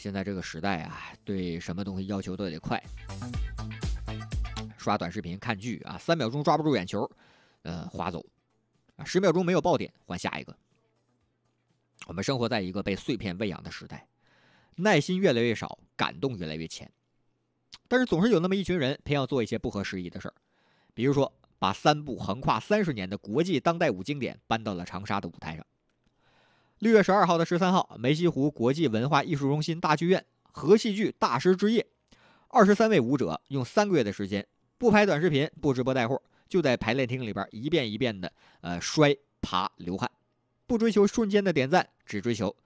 现在这个时代啊，对什么东西要求都得快。刷短视频、看剧啊，3秒钟抓不住眼球，划走，10秒钟没有爆点，换下一个。我们生活在一个被碎片喂养的时代，耐心越来越少，感动越来越浅。但是总是有那么一群人偏要做一些不合时宜的事儿，比如说把3部横跨30年的国际当代舞经典搬到了长沙的舞台上。6月12号的13号，梅溪湖国际文化艺术中心大剧院和戏剧大师之夜，23位舞者用3个月的时间，不拍短视频，不直播带货，就在排练厅里边一遍一遍的摔爬流汗，不追求瞬间的点赞，只追求